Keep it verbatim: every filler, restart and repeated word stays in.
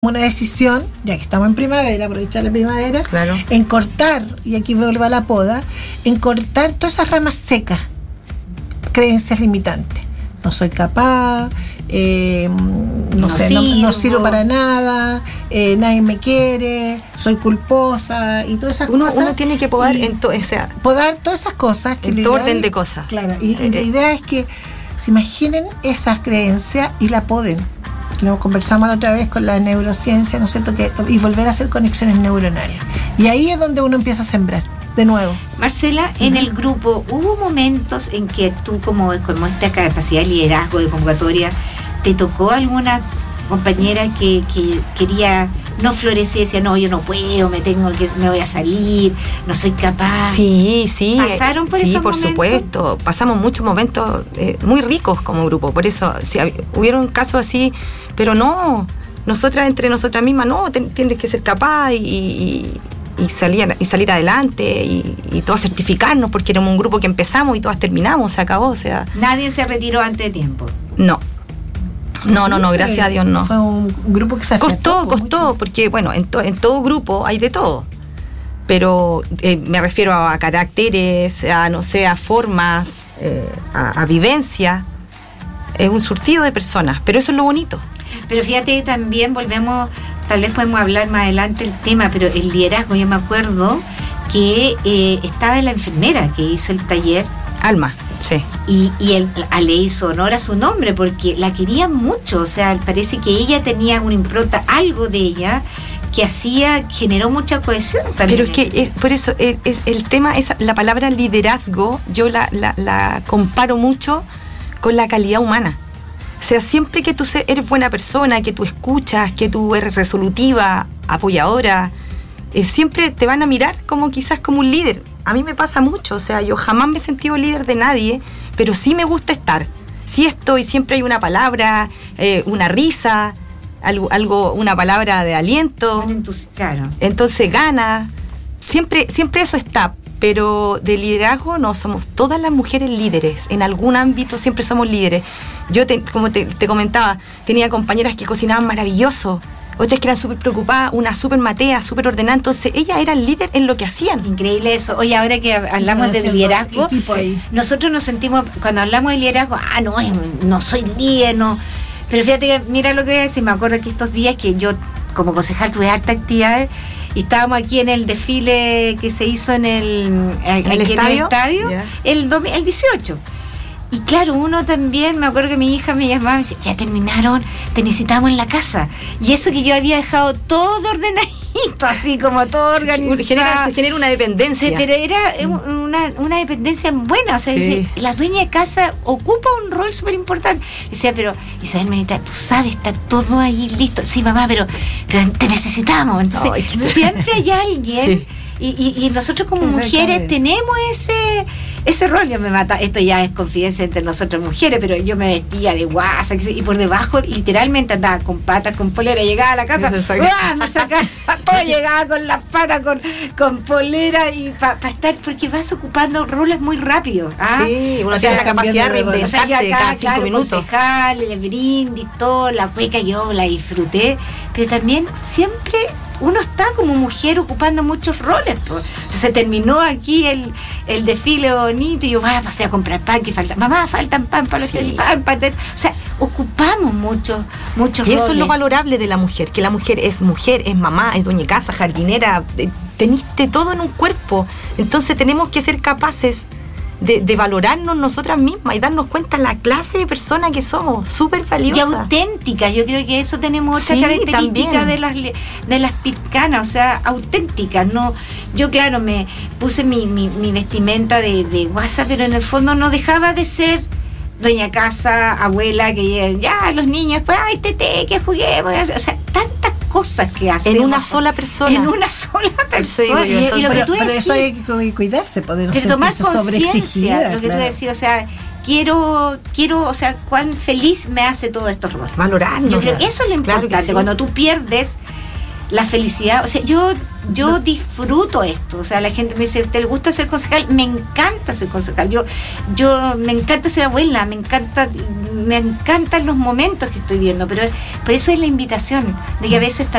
una decisión, ya que estamos en primavera, aprovechar la primavera, claro. en cortar, y aquí vuelve a la poda, en cortar todas esas ramas secas, creencias limitantes. No soy capaz, eh, no, no sé, sirvo. No, no sirvo para nada, eh, nadie me quiere, soy culposa y todas esas uno, cosas. Uno tiene que podar, en to, o sea, podar todas esas cosas. Que en todo orden de cosas. Claro, y, y la idea es que se imaginen esas creencias y la poden. Lo conversamos la otra vez con la neurociencia, ¿no es cierto? Que, y volver a hacer conexiones neuronales. Y ahí es donde uno empieza a sembrar, de nuevo. Marcela, uh-huh. en el grupo, ¿hubo momentos en que tú, como, como esta capacidad de liderazgo, de convocatoria, te tocó alguna compañera que, que quería, no florecía y decía, no, yo no puedo, me tengo que, me voy a salir, no soy capaz? Sí, sí. ¿Pasaron por sí, esos por momentos? supuesto. Pasamos muchos momentos eh, muy ricos como grupo. Por eso, sí, hubieron casos así, pero no, nosotras entre nosotras mismas, no, ten, tienes que ser capaz y, y, y, salir, y salir adelante y, y todas certificarnos, porque éramos un grupo que empezamos y todas terminamos, se acabó, o sea. ¿Nadie se retiró antes de tiempo? No. No, no, no, gracias a Dios no. Fue un grupo que se costó, costó, mucho. Porque bueno, en, to, en todo grupo hay de todo. Pero eh, me refiero a, a caracteres, a no sé, a formas, eh, a, a vivencia. Es un surtido de personas, pero eso es lo bonito. Pero fíjate, también volvemos, tal vez podemos hablar más adelante el tema, pero el liderazgo, yo me acuerdo que eh, estaba la enfermera que hizo el taller. Alma. Sí. Y, y él le hizo honor a su nombre porque la quería mucho, o sea, parece que ella tenía una impronta, algo de ella que hacía, generó mucha cohesión también. Pero es que es, por eso es, es, el tema es la palabra liderazgo, yo la, la, la comparo mucho con la calidad humana. O sea, siempre que tú eres buena persona, que tú escuchas, que tú eres resolutiva, apoyadora, eh, siempre te van a mirar como quizás como un líder. A mí me pasa mucho, o sea, yo jamás me he sentido líder de nadie, pero sí me gusta estar. Sí estoy, siempre hay una palabra, eh, una risa, algo, algo, una palabra de aliento. Entonces, claro. Entonces gana. Siempre, siempre eso está, pero de liderazgo no, somos todas las mujeres líderes. En algún ámbito siempre somos líderes. Yo, te, como te, te comentaba, tenía compañeras que cocinaban maravilloso. Otras que eran súper preocupadas, una súper matea, súper ordenada, entonces ellas eran líder en lo que hacían. Increíble eso. Oye, ahora que hablamos no, de liderazgo, sí. nosotros nos sentimos, cuando hablamos de liderazgo, ah, no, no soy líder, no. Pero fíjate que, mira lo que voy a decir, me acuerdo que estos días que yo, como concejal, tuve harta actividades, y estábamos aquí en el desfile que se hizo en el, ¿En el aquí estadio, en el, estadio yeah. el, el dieciocho. Y claro, uno también, me acuerdo que mi hija me llamaba y me decía, ya terminaron, te necesitamos en la casa. Y eso que yo había dejado todo ordenadito, así como todo organizado. Se genera, se genera una dependencia. Sí, pero era mm. una, una dependencia buena. O sea, sí. dice, la dueña de casa ocupa un rol súper importante. Decía, pero Isabel Menita, tú sabes, está todo ahí listo. Sí, mamá, pero, pero te necesitamos. Entonces, Ay, siempre hay alguien. Sí. Y, y, y nosotros como mujeres tenemos ese ese rol. Yo me mata, esto ya es confidencia entre nosotras mujeres, pero yo me vestía de guasa y por debajo literalmente andaba con patas, con polera, llegaba a la casa, ¡ah! Me sacaba todo, llegaba con las patas, con, con polera y para pa estar, porque vas ocupando roles muy rápido. ¿ah? Sí, uno o tiene sea, la capacidad de reinventarse, o sea, acá, cada cinco claro, minutos. Concejal, el brindis, todo, la cueca, yo la disfruté, pero también siempre uno está como mujer ocupando muchos roles. Pues. Entonces terminó aquí el, el desfile bonito y yo ah, pasé a comprar pan que falta. Mamá, faltan pan para los sí. pan, pan, pan. O sea, ocupamos muchos muchos y roles. Eso es lo valorable de la mujer, que la mujer es mujer, es mamá, es dueña de casa, jardinera, teniste todo en un cuerpo. Entonces tenemos que ser capaces De, de valorarnos nosotras mismas y darnos cuenta la clase de persona que somos, súper valiosa. Y auténtica, yo creo que eso tenemos otra sí, característica también. de las de las pircanas, o sea, auténticas. No, yo claro, me puse mi, mi, mi vestimenta de, de guasa, pero en el fondo no dejaba de ser dueña casa, abuela, que llegan, ya, los niños, pues, ay, tete, que juguemos, o sea, tantas cosas que hacen. En una sola persona. En una sola persona. Sí, y, y, y pero, pero decís, eso hay que cuidarse, poder no tomar conciencia, lo que claro. tú decías, o sea, quiero, quiero, o sea, cuán feliz me hace todos estos roles. Valorarnos. Yo creo que eso es lo importante, claro sí. Cuando tú pierdes la felicidad, o sea, yo yo no. disfruto esto. O sea, la gente me dice, ¿te le gusta ser concejal? Me encanta ser concejal. Yo, yo me encanta ser abuela, me encanta, me encantan los momentos que estoy viendo, pero por eso es la invitación, de que a veces también